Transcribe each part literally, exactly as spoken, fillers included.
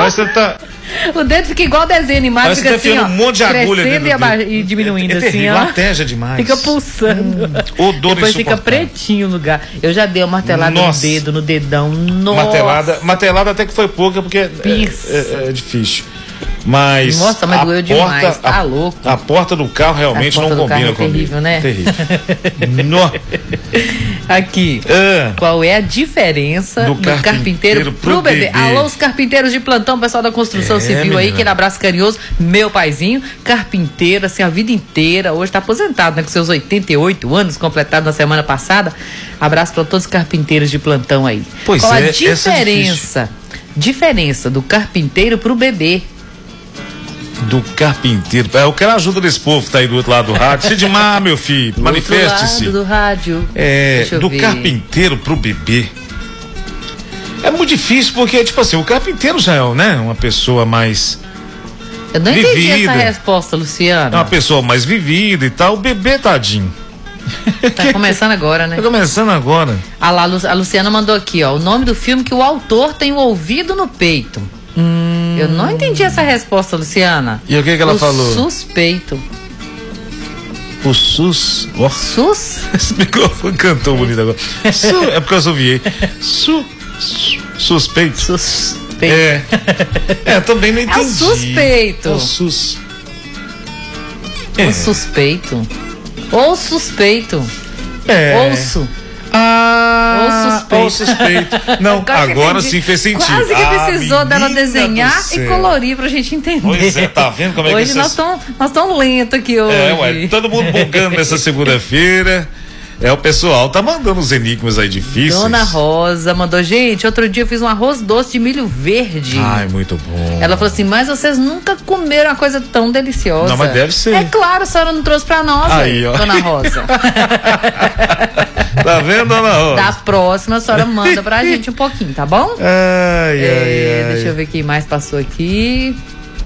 Parece que tá... O dedo fica igual desenho animado, Parece fica que tá assim, ó, um monte de agulha crescendo e, aba... e diminuindo, é, é assim, terrível, ó. lateja demais. Fica pulsando. Hum, odor Depois fica pretinho o lugar. Eu já dei uma martelada Nossa. no dedo, no dedão. Nossa. Martelada, martelada até que foi pouca, porque é, é, é difícil. Mas. Nossa, mas doeu demais, tá a, louco. A porta do carro realmente não combina é comigo. Terrível, né? Terrível. No. Aqui. Ah, qual é a diferença do, do carpinteiro, carpinteiro pro, pro bebê? bebê? Alô, os carpinteiros de plantão, pessoal da construção é, civil menina. aí, aquele abraço carinhoso. Meu paizinho, carpinteiro, assim, a vida inteira. Hoje tá aposentado, né? Com seus oitenta e oito anos, completado na semana passada. Abraço para todos os carpinteiros de plantão aí. Pois qual é, a diferença? Diferença do carpinteiro pro bebê? Do carpinteiro. Eu quero a ajuda desse povo que tá aí do outro lado do rádio. Sidmar, meu filho, manifeste-se. Do rádio. É, do ver. carpinteiro pro bebê. É muito difícil porque, tipo assim, o carpinteiro já é, né, uma pessoa mais. Eu não vivida. entendi essa resposta, Luciano. É uma pessoa mais vivida e tal. O bebê, tadinho. Tá começando agora, né? Tá começando agora. Ah lá, a Luciana mandou aqui, ó, o nome do filme que o autor tem o ouvido no peito. Hum. Eu não entendi essa resposta, Luciana. E o que que ela o falou? Suspeito. O sus... Oh. Sus? Esse microfone cantou bonito agora. Su... É porque eu assoviei. Su... Su... Suspeito. Suspeito. É. É, também não entendi. É o suspeito. O sus... É. O suspeito. Ou suspeito. É. Ouço. Ah, ou suspeito. Ou suspeito. Não, agora, agora sim fez sentido. Quase que ah, precisou dela desenhar e colorir pra gente entender. Pois é, tá vendo como é hoje que nós estamos nós estamos lentos aqui hoje. É, ué, todo mundo bugando nessa segunda-feira. É, o pessoal tá mandando os enigmas aí difíceis. Dona Rosa mandou, gente, outro dia eu fiz um arroz doce de milho verde. Ai, muito bom. Ela falou assim, mas vocês nunca comeram uma coisa tão deliciosa. Não, mas deve ser. É claro, a senhora não trouxe pra nós, aí, ó. Dona Rosa. Tá vendo, Dona Rosa? Da próxima, a senhora manda pra gente um pouquinho, tá bom? Ai, é, ai, ai. Deixa eu ver quem mais passou aqui.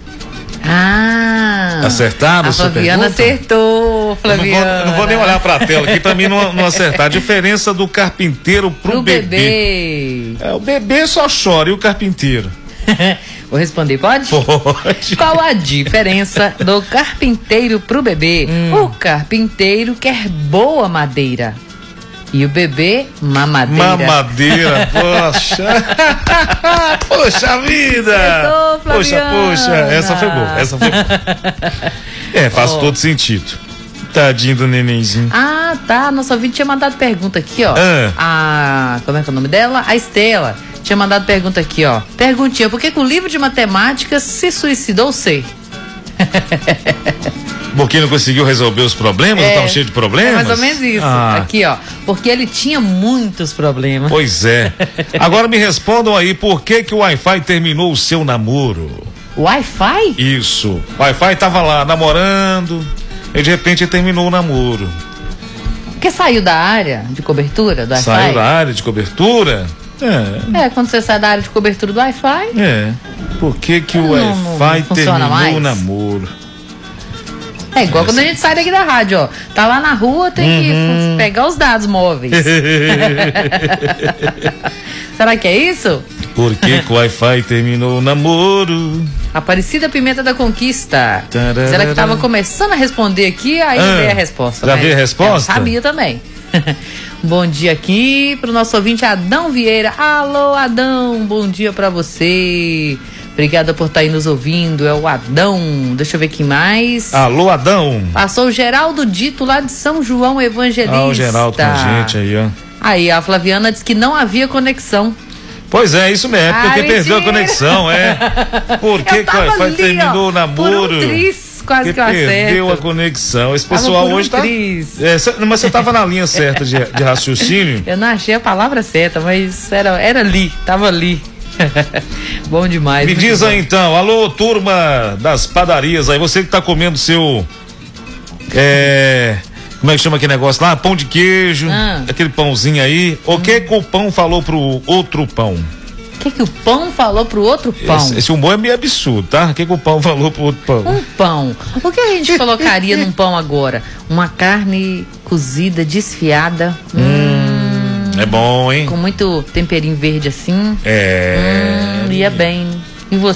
Ah! Acertaram? A Flaviana acertou, Flaviana. Eu não, vou, eu não vou nem olhar pra tela aqui pra mim não, não acertar. A diferença do carpinteiro pro, pro bebê. bebê. É, o bebê só chora, e o carpinteiro? Vou responder, pode? Pode. Qual a diferença do carpinteiro pro bebê? Hum. O carpinteiro quer boa madeira. E o bebê, mamadeira. Mamadeira, poxa. Poxa vida. Acertou, poxa, poxa. Essa foi boa, essa foi boa. É, faz oh. todo sentido. Tadinho do nenenzinho. Ah, tá. Nossa ouvinte tinha mandado pergunta aqui, ó. Ah. A, como é que é o nome dela? A Estela. Tinha mandado pergunta aqui, ó. Perguntinha, por que que o livro de matemática se suicidou ser? Porque não conseguiu resolver os problemas? É, estava cheio de problemas? É mais ou menos isso. Ah. Aqui, ó. Porque ele tinha muitos problemas. Pois é. Agora me respondam aí, por que que o Wi-Fi terminou o seu namoro? Wi-Fi? Isso. O Wi-Fi tava lá namorando e de repente terminou o namoro. Porque saiu da área de cobertura do Wi-Fi? Saiu da área de cobertura? É. É, quando você sai da área de cobertura do Wi-Fi. É. Por que que o Wi-Fi terminou mais? o namoro? É igual quando a gente sai daqui da rádio, ó. Tá lá na rua, tem uhum. que pegar os dados móveis. Será que é isso? Por que que o Wi-Fi terminou o namoro? Aparecida Pimenta da Conquista. Tararara. Ela que tava começando a responder aqui, aí ah, veio a resposta. Já né? veio a resposta? Eu sabia também. Bom dia aqui pro nosso ouvinte Adão Vieira. Alô, Adão, bom dia pra você. Obrigada por estar aí nos ouvindo, é o Adão. Deixa eu ver quem mais. Alô, Adão. Passou o Geraldo Dito lá de São João Evangelista. Ah, o Geraldo com gente aí, ó. Aí, a Flaviana disse que não havia conexão. Pois é, isso mesmo, é porque ah, perdeu a conexão, é. Por que que o Wi-Fi terminou o namoro? Por um tris, quase que eu acerto. Perdeu a conexão. Esse pessoal hoje um tá... É, cê, mas você tava na linha certa de, de raciocínio? Eu não achei a palavra certa, mas era, era ali, tava ali. Bom demais. Me diz bom. aí então, alô turma das padarias aí, você que tá comendo seu é, como é que chama aquele negócio lá? Pão de queijo, ah. aquele pãozinho aí. O hum. que que o pão falou pro outro pão? O que que o pão falou pro outro pão? Esse, esse humor é meio absurdo, tá? O que que o pão falou pro outro pão? Um pão. O que a gente colocaria num pão agora? Uma carne cozida, desfiada. Hum. É bom, hein? Com muito temperinho verde assim. É. Hum, ia bem. E você?